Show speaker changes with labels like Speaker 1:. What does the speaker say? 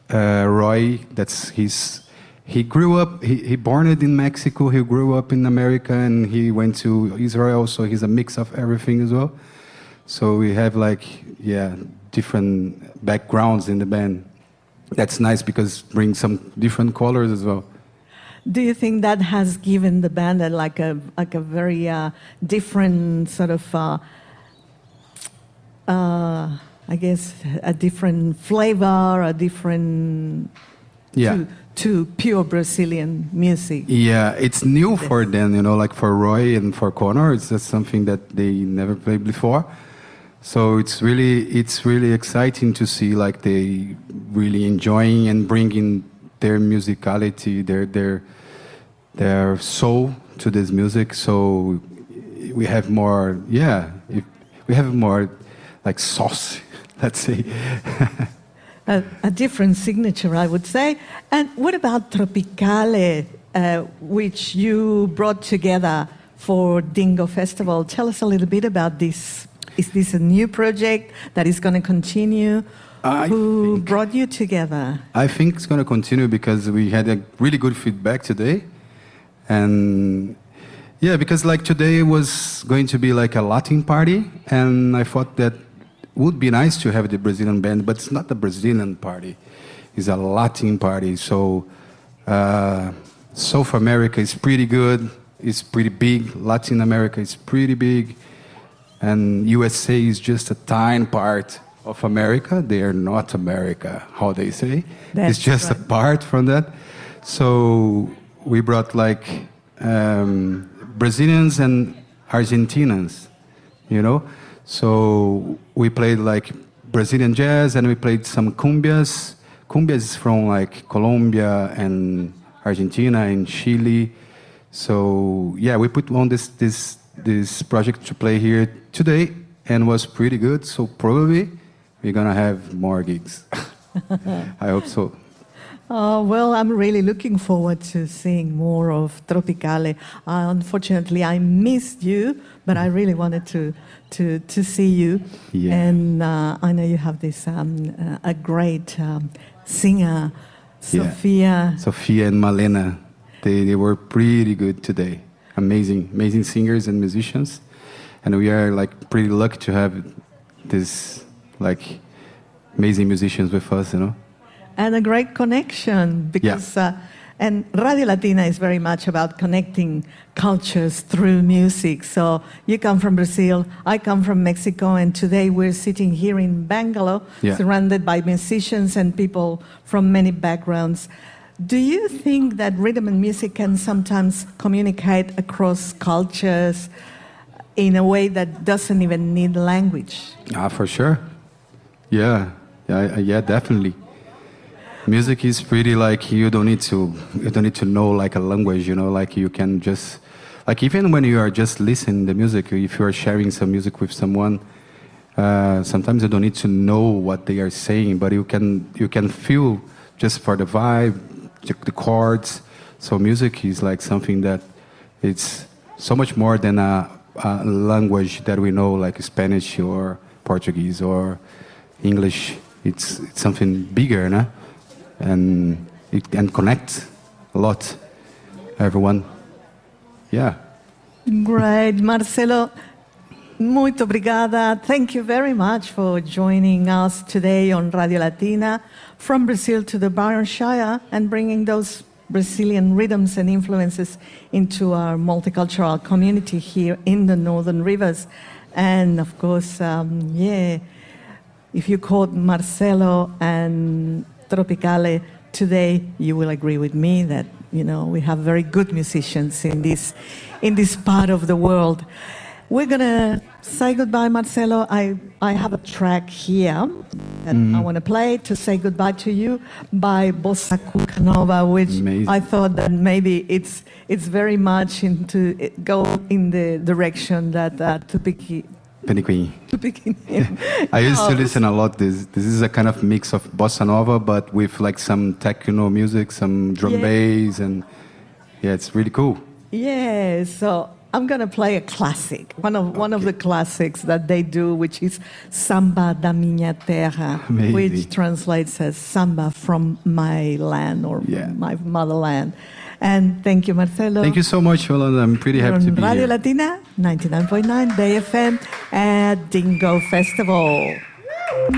Speaker 1: Roy, he grew up, he born it in Mexico, he grew up in America, and he went to Israel, so he's a mix of everything as well. So we have different backgrounds in the band. That's nice because it brings some different colors as well.
Speaker 2: Do you think that has given the band a very different sort of, I guess, a different flavor, a different to pure Brazilian music? Yeah,
Speaker 1: it's new for them, like for Roy and for Connor. It's just something that they never played before. So it's really exciting to see like they really enjoying and bringing their musicality, their soul to this music. So we have more, we have more like sauce, let's say.
Speaker 2: A different signature, I would say. And what about Tropicale, which you brought together for Dingo Festival? Tell us a little bit about this. Is this a new project that is going to continue? Who brought you together?
Speaker 1: I think it's going to continue because we had a really good feedback today. And because like today was going to be like a Latin party, and I thought that would be nice to have the Brazilian band, but it's not a Brazilian party. It's a Latin party. So South America is pretty good. It's pretty big. Latin America is pretty big. And USA is just a tiny part of America. They are not America, how they say. It's just a part from that. So we brought like Brazilians and Argentinians, So we played like Brazilian jazz and we played some cumbias. Cumbias is from like Colombia and Argentina and Chile. So we put on this project to play here today and was pretty good. So probably we're going to have more gigs. I hope so.
Speaker 2: Oh, well, I'm really looking forward to seeing more of Tropicale. Unfortunately, I missed you, but I really wanted to see you. Yeah. And I know you have this a great singer, Sophia.
Speaker 1: Sophia and Malena. They were pretty good today. Amazing singers and musicians. And we are like pretty lucky to have this like amazing musicians with us,
Speaker 2: And a great connection because and Radio Latina is very much about connecting cultures through music. So you come from Brazil, I come from Mexico, and today we're sitting here in Bangalore, surrounded by musicians and people from many backgrounds. Do you think that rhythm and music can sometimes communicate across cultures in a way that doesn't even need language?
Speaker 1: For sure. Yeah, definitely. Music is pretty like you don't need to know like a language, like you can just like even when you are just listening to music, if you are sharing some music with someone, sometimes you don't need to know what they are saying, but you can feel just for the vibe, the chords. So music is like something that it's so much more than a language that we know, like Spanish or Portuguese or English. It's something bigger, no? And it can connect a lot, everyone. Yeah.
Speaker 2: Great, Marcelo. Muito obrigada. Thank you very much for joining us today on Radio Latina from Brazil to the Byron Shire and bringing those Brazilian rhythms and influences into our multicultural community here in the Northern Rivers. And of course, if you called Marcelo and Tropicale today, you will agree with me that, we have very good musicians in this part of the world. We're going to say goodbye, Marcelo. I have a track here that I want to play to say goodbye to you by Bossa Cuca Nova, which amazing. I thought that maybe it's very much go in the direction that Tupiniquim.
Speaker 1: I used to listen a lot. This is a kind of mix of bossa nova, but with like some techno music, some drum bass, and it's really cool.
Speaker 2: Yeah, so I'm gonna play a classic, one of the classics that they do, which is Samba da Minha Terra,
Speaker 1: Maybe.
Speaker 2: which translates as Samba from my land or my motherland. And thank you, Marcelo.
Speaker 1: Thank you so much, Yolanda. I'm pretty
Speaker 2: You're
Speaker 1: happy to
Speaker 2: on
Speaker 1: be
Speaker 2: Radio
Speaker 1: here.
Speaker 2: Latina, 99.9 Bay FM at Dingo Festival.